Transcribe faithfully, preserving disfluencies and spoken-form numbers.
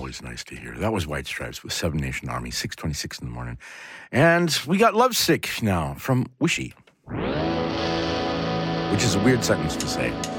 always nice to hear. That was White Stripes with Seven Nation Army, six twenty-six in the morning. And we got Lovesick now from Wishy, which is a weird sentence to say.